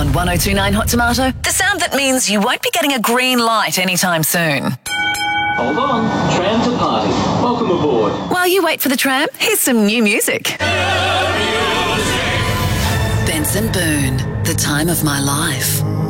On 1029 Hot Tomato, the sound that means you won't be getting a green light anytime soon. Hold on, tram to party. Welcome aboard. While you wait for the tram, here's some new music. Benson Boone, The Time of My Life.